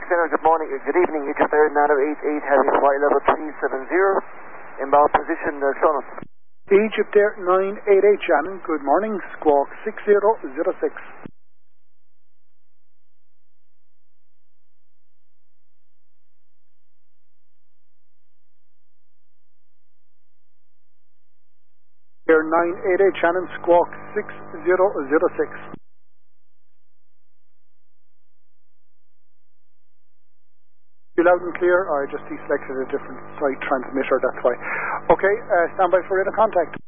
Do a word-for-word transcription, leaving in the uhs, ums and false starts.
Center, good morning, uh, good evening, Egypt Air nine eight eight, having flight level three seven zero, inbound position, uh, Kronos. Egypt Air nine eight eight, Shannon, good morning, squawk six zero zero six. Air nine eight eight, Shannon, squawk six zero zero six. You loud and clear, or I just deselected a different site transmitter, that's why. Okay, uh, stand by for radar contact.